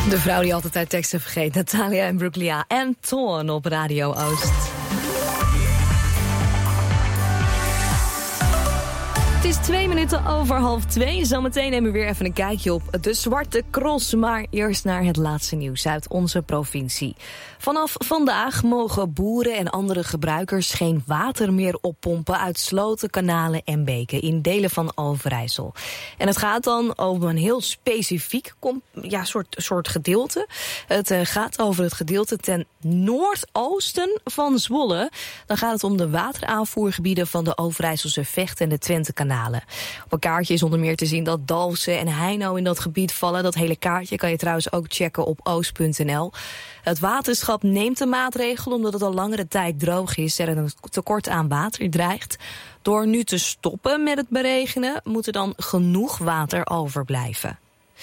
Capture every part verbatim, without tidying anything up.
De vrouw die altijd haar teksten vergeet, Natalia en Brooklyn en Toorn op Radio Oost. Het is twee minuten over half twee. Zometeen nemen we weer even een kijkje op de Zwarte Cross. Maar eerst naar het laatste nieuws uit onze provincie. Vanaf vandaag mogen boeren en andere gebruikers geen water meer oppompen uit sloten, kanalen en beken in delen van Overijssel. En het gaat dan over een heel specifiek ja, soort, soort gedeelte. Het uh, gaat over het gedeelte ten noordoosten van Zwolle. Dan gaat het om de wateraanvoergebieden van de Overijsselse Vecht en de Twentekanalen. Op een kaartje is onder meer te zien dat Dalfsen en Heino in dat gebied vallen. Dat hele kaartje kan je trouwens ook checken op oost punt n l. Het waterschap neemt de maatregel omdat het al langere tijd droog is en er een tekort aan water dreigt. Door nu te stoppen met het beregenen moet er dan genoeg water overblijven.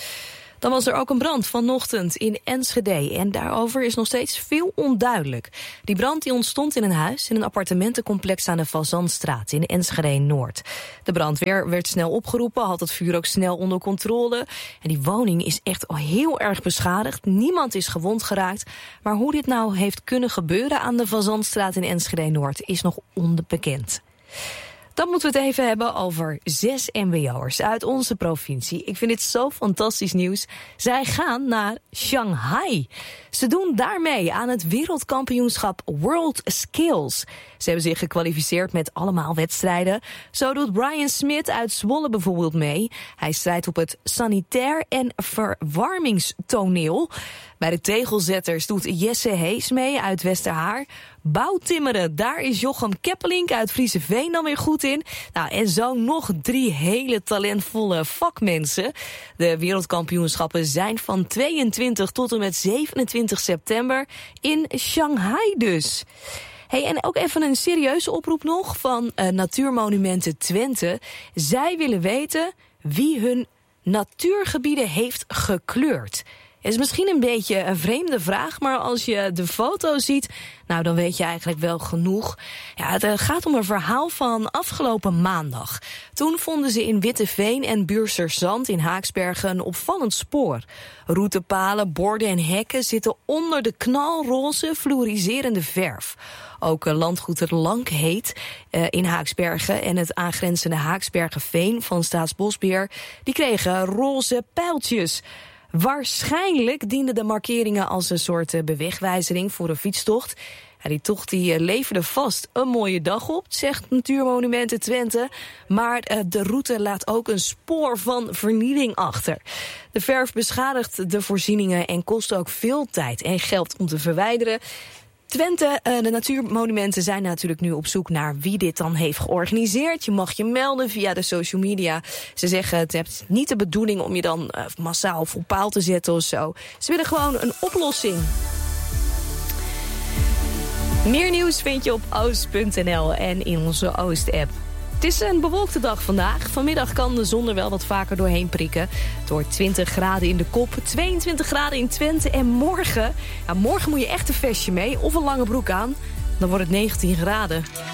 Dan was er ook een brand vanochtend in Enschede en daarover is nog steeds veel onduidelijk. Die brand die ontstond in een huis in een appartementencomplex aan de Fazanstraat in Enschede-Noord. De brandweer werd snel opgeroepen, had het vuur ook snel onder controle. En die woning is echt al heel erg beschadigd. Niemand is gewond geraakt. Maar hoe dit nou heeft kunnen gebeuren aan de Fazanstraat in Enschede-Noord is nog onbekend. Dan moeten we het even hebben over zes mbo'ers uit onze provincie. Ik vind dit zo fantastisch nieuws. Zij gaan naar Shanghai. Ze doen daarmee aan het wereldkampioenschap World Skills. Ze hebben zich gekwalificeerd met allemaal wedstrijden. Zo doet Brian Smith uit Zwolle bijvoorbeeld mee. Hij strijdt op het sanitair en verwarmingstoneel. Bij de tegelzetters doet Jesse Hees mee uit Westerhaar. Bouwtimmeren, daar is Jochem Keppelink uit Frieseveen dan weer goed in. Nou, en zo nog drie hele talentvolle vakmensen. De wereldkampioenschappen zijn van tweeëntwintig tot en met zevenentwintig september in Shanghai dus. Hey, en ook even een serieuze oproep nog van uh, Natuurmonumenten Twente. Zij willen weten wie hun natuurgebieden heeft gekleurd. Het is misschien een beetje een vreemde vraag, maar als je de foto ziet, nou dan weet je eigenlijk wel genoeg. Ja, het gaat om een verhaal van afgelopen maandag. Toen vonden ze in Witteveen en Buurserzand in Haaksbergen een opvallend spoor. Routepalen, borden en hekken zitten onder de knalroze fluoriserende verf. Ook landgoed Het Lankheet uh, in Haaksbergen en het aangrenzende Haaksbergenveen van Staatsbosbeheer, die kregen roze pijltjes. Waarschijnlijk dienden de markeringen als een soort bewegwijzering voor een fietstocht. Ja, die tocht die leverde vast een mooie dag op, zegt Natuurmonumenten Twente. Maar de route laat ook een spoor van vernieling achter. De verf beschadigt de voorzieningen en kost ook veel tijd en geld om te verwijderen. Twente, de natuurmonumenten zijn natuurlijk nu op zoek naar wie dit dan heeft georganiseerd. Je mag je melden via de social media. Ze zeggen het heeft niet de bedoeling om je dan massaal op paal te zetten of zo. Ze willen gewoon een oplossing. Meer nieuws vind je op oost punt n l en in onze Oost-app. Het is een bewolkte dag vandaag. Vanmiddag kan de zon er wel wat vaker doorheen prikken. Door twintig graden in de kop, tweeëntwintig graden in Twente. En morgen, ja, morgen moet je echt een vestje mee of een lange broek aan. Dan wordt het negentien graden.